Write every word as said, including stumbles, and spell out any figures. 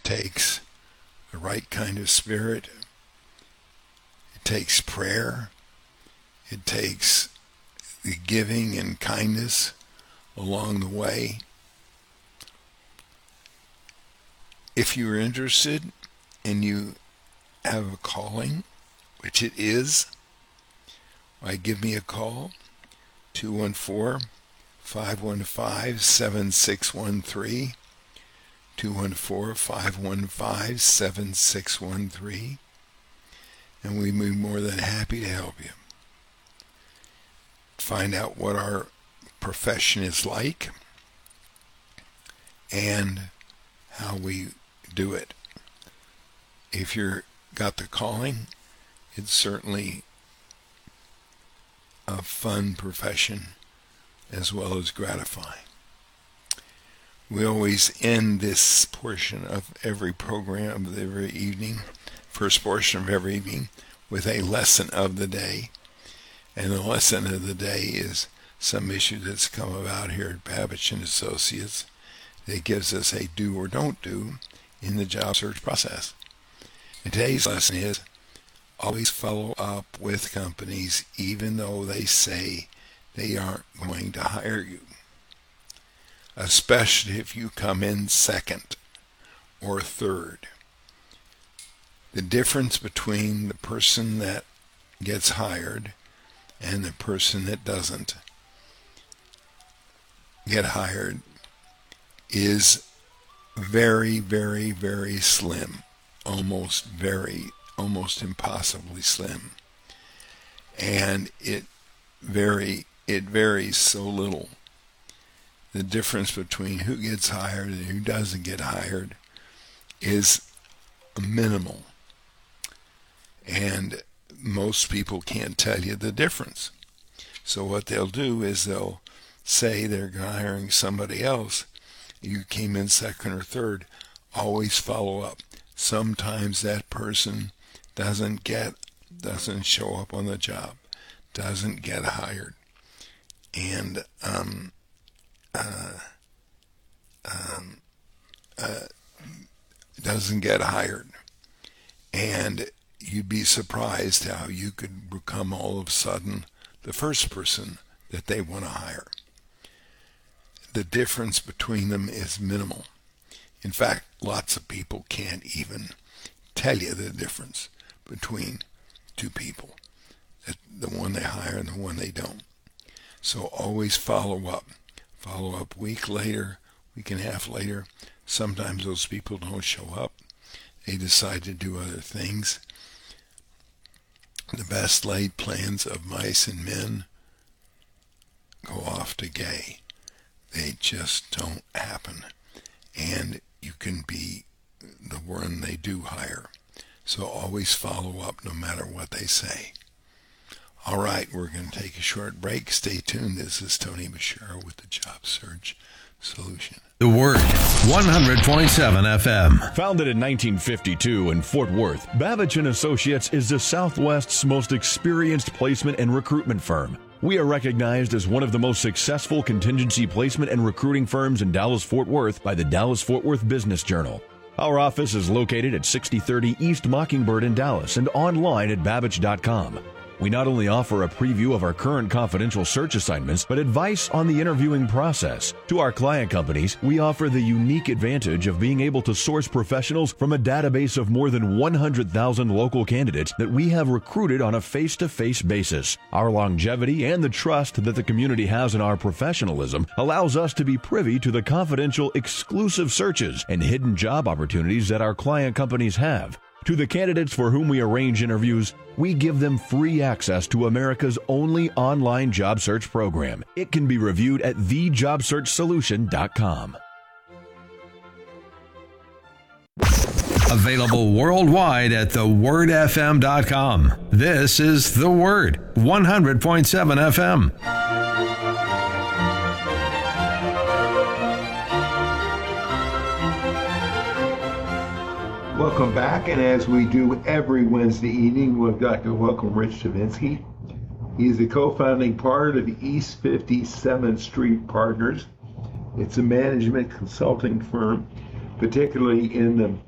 takes the right kind of spirit. It takes prayer. It takes the giving and kindness along the way. If you're interested and you have a calling, which it is, why, give me a call, two one four, five one five, seven six one three, two one four, five one five, seven six one three, and we'd be more than happy to help you. Find out what our profession is like and how we do it. If you're got the calling, it's certainly a fun profession as well as gratifying. We always end this portion of every program of every evening, first portion of every evening, with a lesson of the day. And the lesson of the day is some issue that's come about here at Babich and Associates that gives us a do or don't do in the job search process. And today's lesson is always follow up with companies even though they say they aren't going to hire you, especially if you come in second or third. The difference between the person that gets hired and the person that doesn't get hired is very, very, very slim, almost very, almost impossibly slim, and it very, it varies so little. The difference between who gets hired and who doesn't get hired is minimal, and most people can't tell you the difference. So what they'll do is they'll say they're hiring somebody else. You came in second or third. Always follow up. Sometimes that person doesn't get, doesn't show up on the job, doesn't get hired, and um, uh, um, uh, doesn't get hired. And you'd be surprised how you could become all of a sudden the first person that they want to hire. The difference between them is minimal. In fact, lots of people can't even tell you the difference between two people, the one they hire and the one they don't. So always follow up. Follow up a week later, week and a half later. Sometimes those people don't show up. They decide to do other things. The best laid plans of mice and men go off to gay. They just don't happen. And you can be the one they do hire. So always follow up no matter what they say. All right, we're going to take a short break. Stay tuned. This is Tony Bashiro with the Job Search Solution. The Word, one hundred point seven F M. Founded in nineteen fifty-two in Fort Worth, Babich and Associates is the Southwest's most experienced placement and recruitment firm. We are recognized as one of the most successful contingency placement and recruiting firms in Dallas-Fort Worth by the Dallas-Fort Worth Business Journal. Our office is located at sixty thirty East Mockingbird in Dallas and online at babich dot com. We not only offer a preview of our current confidential search assignments, but advice on the interviewing process. To our client companies, we offer the unique advantage of being able to source professionals from a database of more than one hundred thousand local candidates that we have recruited on a face-to-face basis. Our longevity and the trust that the community has in our professionalism allows us to be privy to the confidential, exclusive searches and hidden job opportunities that our client companies have. To the candidates for whom we arrange interviews, we give them free access to America's only online job search program. It can be reviewed at the job search solution dot com. Available worldwide at the word f m dot com. This is The Word, one hundred point seven F M. Welcome back, and as we do every Wednesday evening, we'd like to welcome Rich Chavinsky. He's the co-founding part of East fifty-seventh Street Partners. It's a management consulting firm, particularly in the